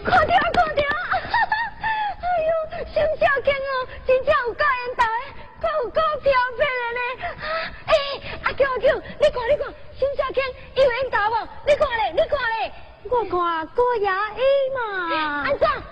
看到看到，哎呦，沈小庆哦，真正有教缘投的，够有够漂亮的呢。阿舅阿舅，你看你看，沈小庆有缘投无？你看咧，你看咧，我看高雅伊嘛。安怎？